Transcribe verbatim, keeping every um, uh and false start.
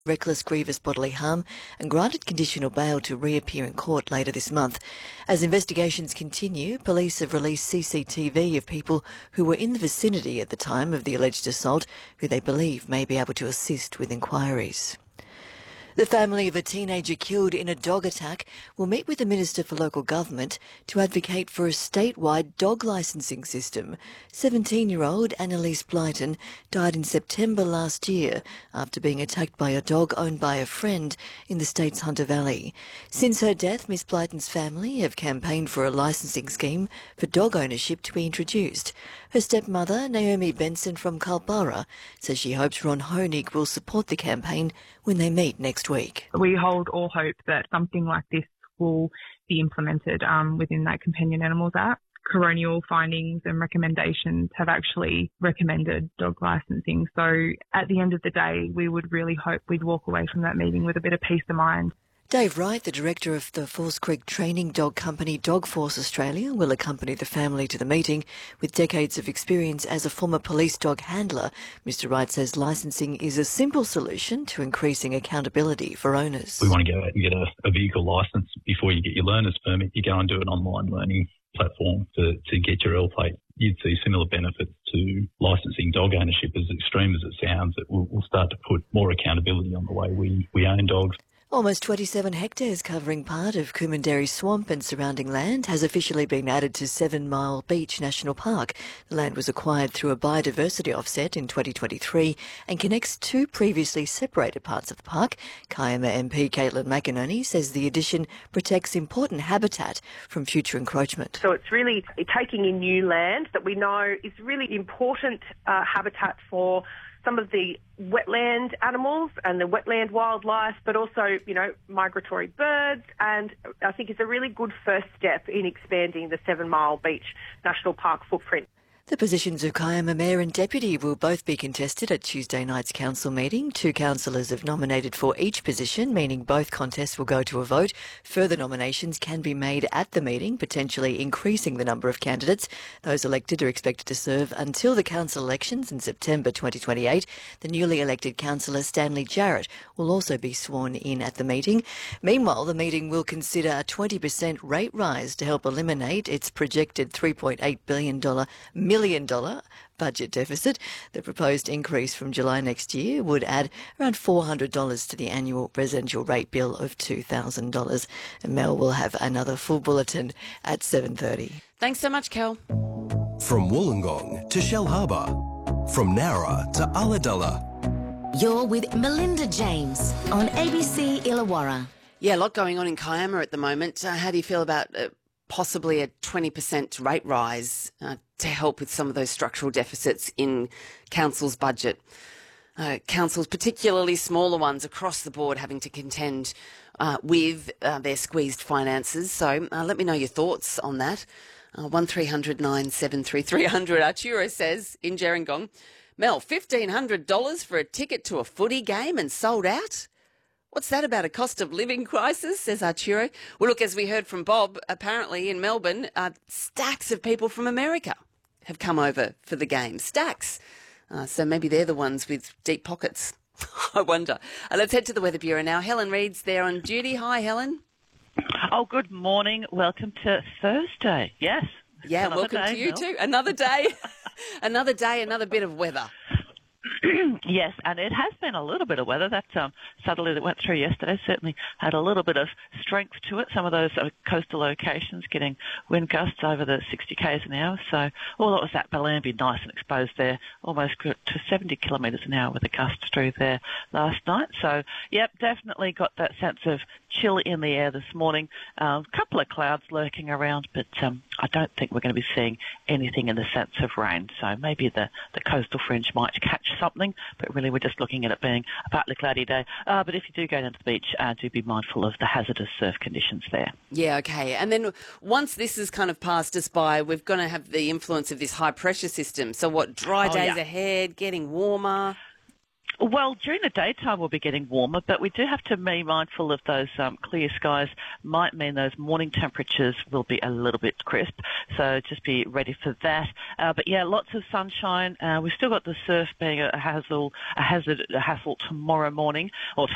reckless grievous bodily harm and granted conditional bail to reappear in court later this month. As investigations continue, police have released C C T V of people who were in the vicinity at the time of the alleged assault, who they believe may be able to assist with inquiries. The family of a teenager killed in a dog attack will meet with the Minister for Local Government to advocate for a statewide dog licensing system. seventeen-year-old Annalise Blyton died in September last year after being attacked by a dog owned by a friend in the state's Hunter Valley. Since her death, Miss Blyton's family have campaigned for a licensing scheme for dog ownership to be introduced. Her stepmother, Naomi Benson from Culburra, says she hopes Ron Honig will support the campaign when they meet next week. We hold all hope that something like this will be implemented um, within that Companion Animals Act. Coronial findings and recommendations have actually recommended dog licensing. So at the end of the day, we would really hope we'd walk away from that meeting with a bit of peace of mind. Dave Wright, the director of the Falls Creek training dog company Dog Force Australia, will accompany the family to the meeting. With decades of experience as a former police dog handler, Mister Wright says licensing is a simple solution to increasing accountability for owners. We want to go out and get a, a vehicle licence before you get your learner's permit. You go and do an online learning platform to, to get your L plate. You'd see similar benefits to licensing dog ownership. As extreme as it sounds, it will, will start to put more accountability on the way we, we own dogs. Almost twenty-seven hectares covering part of Coomundary Swamp and surrounding land has officially been added to Seven Mile Beach National Park. The land was acquired through a biodiversity offset in twenty twenty-three and connects two previously separated parts of the park. Kiama M P Caitlin McInerney says the addition protects important habitat from future encroachment. So it's really taking in new land that we know is really important uh, habitat for some of the wetland animals and the wetland wildlife, but also, you know, migratory birds. And I think it's a really good first step in expanding the Seven Mile Beach National Park footprint. The positions of Kiama Mayor and Deputy will both be contested at Tuesday night's council meeting. Two councillors have nominated for each position, meaning both contests will go to a vote. Further nominations can be made at the meeting, potentially increasing the number of candidates. Those elected are expected to serve until the council elections in September twenty twenty-eight. The newly elected councillor Stanley Jarrett will also be sworn in at the meeting. Meanwhile, the meeting will consider a twenty percent rate rise to help eliminate its projected three point eight billion dollars million dollar budget deficit. The proposed increase from July next year would add around four hundred dollars to the annual residential rate bill of two thousand dollars. And Mel will have another full bulletin at seven thirty. Thanks so much, Kel. From Wollongong to Shellharbour, from Nowra to Ulladulla. You're with Melinda James on A B C Illawarra. Yeah, a lot going on in Kiama at the moment. Uh, how do you feel about uh, possibly a twenty percent rate rise uh, to help with some of those structural deficits in council's budget? Uh, councils, particularly smaller ones across the board, having to contend uh, with uh, their squeezed finances. So uh, let me know your thoughts on that. Uh, one three hundred nine seven three three hundred. Arturo says in Gerringong, Mel, fifteen hundred dollars for a ticket to a footy game and sold out? What's that about a cost of living crisis, says Arturo. Well, look, as we heard from Bob, apparently in Melbourne, uh, stacks of people from America have come over for the game. Stacks. Uh, so maybe they're the ones with deep pockets. I wonder. Uh, let's head to the Weather Bureau now. Helen Reid's there on duty. Hi, Helen. Oh, good morning. Welcome to Thursday. Yes. Yeah, Another welcome day, to you Mel. too. Another day. Another day, another bit of weather. Yes, and it has been a little bit of weather. That um, southerly that went through yesterday certainly had a little bit of strength to it. Some of those uh, coastal locations getting wind gusts over the sixty k's an hour. So all that was that Bellambi nice and exposed there, almost to seventy kilometres an hour with a gust through there last night. So, yep, definitely got that sense of chill in the air this morning. A um, couple of clouds lurking around, but um, I don't think we're going to be seeing anything in the sense of rain. So maybe the, the coastal fringe might catch something, but really we're just looking at it being a partly cloudy day. Uh, but if you do go down to the beach, uh, do be mindful of the hazardous surf conditions there. Yeah, okay. And then once this has kind of passed us by, we're going to have the influence of this high pressure system. So what, dry Oh, days yeah. ahead, getting warmer? Well, during the daytime we'll be getting warmer, but we do have to be mindful of those um, clear skies. Might mean those morning temperatures will be a little bit crisp, so just be ready for that. Uh, but yeah, lots of sunshine. Uh, we've still got the surf being a hassle, a hazard, a hassle tomorrow morning or